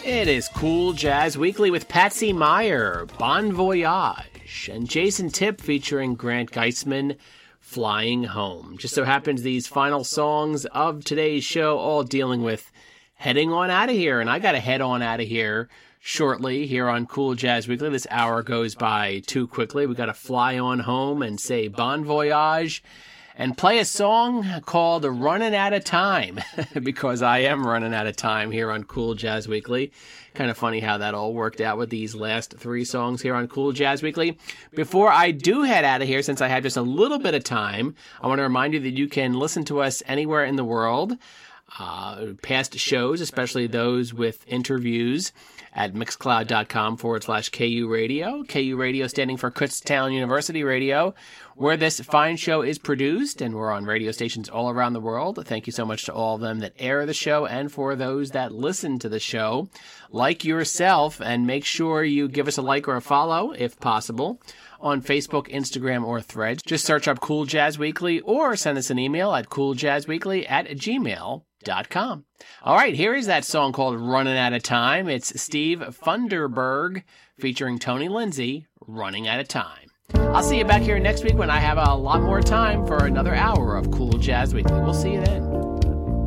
It is Cool Jazz Weekly with Patsy Meyer, Bon Voyage, and Jason Tipp featuring Grant Geisman, Flying Home. Just so happens these final songs of today's show all dealing with heading on out of here, and I got to head on out of here shortly here on Cool Jazz Weekly. This hour goes by too quickly. We got to fly on home and say Bon Voyage and play a song called Running Out of Time, because I am running out of time here on Cool Jazz Weekly. Kind of funny how that all worked out with these last three songs here on Cool Jazz Weekly. Before I do head out of here, since I have just a little bit of time, I want to remind you that you can listen to us anywhere in the world. Past shows, especially those with interviews, at mixcloud.com/KU Radio. KU Radio standing for Kutztown University Radio, where this fine show is produced, and we're on radio stations all around the world. Thank you so much to all of them that air the show, and for those that listen to the show, like yourself, and make sure you give us a like or a follow, if possible, on Facebook, Instagram, or Threads. Just search up Cool Jazz Weekly, or send us an email at cooljazzweekly@gmail.com. All right, here is that song called Running Out of Time. It's Steve Funderburg featuring Tony Lindsay, Running Out of Time. I'll see you back here next week when I have a lot more time for another hour of Cool Jazz Weekly. We'll see you then.